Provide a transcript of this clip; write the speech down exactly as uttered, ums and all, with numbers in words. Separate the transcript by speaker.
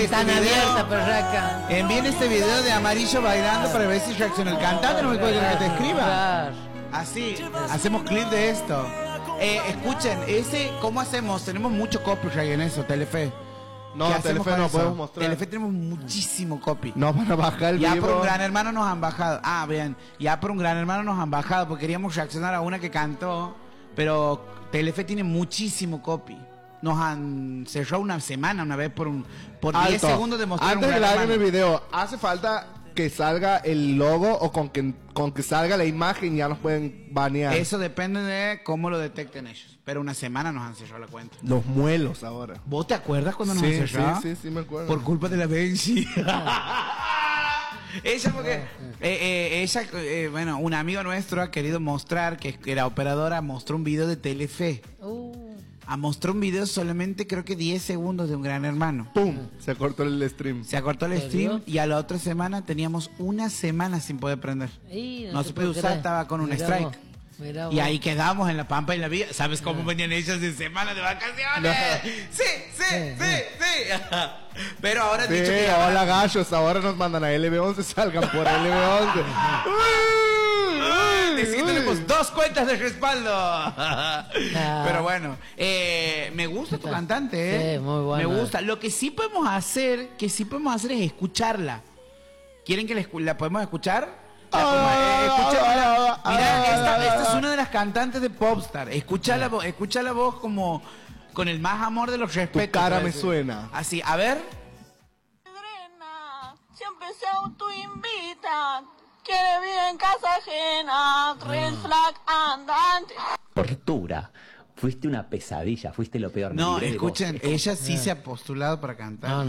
Speaker 1: Están abiertas, perraca.
Speaker 2: Envíen este video de Amarillo bailando para ver si reacciona el cantante. No me puede que te escriba. Así, hacemos clip de esto. Eh, escuchen, ese, ¿cómo hacemos? Tenemos mucho copyright en eso, Telefe.
Speaker 3: No, Telefe no podemos mostrar.
Speaker 2: Telefe tenemos muchísimo copy.
Speaker 3: No, para bajar el
Speaker 2: Ya
Speaker 3: vivo.
Speaker 2: por un Gran Hermano nos han bajado. Ah, bien. Ya por un Gran Hermano nos han bajado porque queríamos reaccionar a una que cantó. Pero Telefe tiene muchísimo copy. Nos han cerrado una semana una vez por un por diez segundos de mostrar
Speaker 3: Antes
Speaker 2: un
Speaker 3: de
Speaker 2: Gran
Speaker 3: que hagan
Speaker 2: Hermano.
Speaker 3: el video, ¿hace falta que salga el logo o con que, con que salga la imagen ya nos pueden banear?
Speaker 2: Eso depende de cómo lo detecten ellos. Pero una semana nos han cerrado la cuenta.
Speaker 3: Los muelos ahora.
Speaker 2: ¿Vos te acuerdas cuando nos
Speaker 3: Sí,
Speaker 2: han cerrado?
Speaker 3: sí, sí, sí me acuerdo.
Speaker 2: Por culpa de la Benji. Ella porque eh, eh, ella eh, bueno, un amigo nuestro ha querido mostrar que era operadora, mostró un video de Telefe.
Speaker 1: Uh.
Speaker 2: A mostró un video solamente creo que diez segundos de un Gran Hermano.
Speaker 3: ¡Pum! Se cortó el stream.
Speaker 2: Se acortó el stream y a la otra semana teníamos una semana sin poder prender.
Speaker 1: Y
Speaker 2: No se puede usar, estaba con un strike. Y ahí quedamos en la pampa y la vía. ¿Sabes cómo venían ellos de semana de vacaciones?
Speaker 3: No.
Speaker 2: Sí, sí, sí, sí. Pero ahora han
Speaker 3: Sí,
Speaker 2: dicho que ya
Speaker 3: hola
Speaker 2: van-
Speaker 3: gallos, ahora nos mandan a L B once, salgan por L B once.
Speaker 2: Decí, tenemos dos cuentas de respaldo. Pero bueno, eh, me gusta tu cantante, ¿eh?
Speaker 1: Sí, muy buena.
Speaker 2: Me gusta. Lo que sí podemos hacer, que sí podemos hacer es escucharla. ¿Quieren que la, escu- la podemos escuchar? La podemos- eh, escucharla. Mirá, esta, esta es una de las cantantes de Popstar. Escucha la voz, escucha la voz como con el más amor de los respetos.
Speaker 3: Tu cara
Speaker 2: te voy a
Speaker 3: me
Speaker 2: decir.
Speaker 3: suena.
Speaker 2: Así, a ver.
Speaker 4: Siempre se autoinvita, quiere vivir en casa ajena, red flag andante.
Speaker 5: Tortura. Fuiste una pesadilla, fuiste lo peor. Me
Speaker 2: No,
Speaker 5: libré de vos.
Speaker 2: escuchen, ella sí se ha postulado para cantar.
Speaker 1: No, no.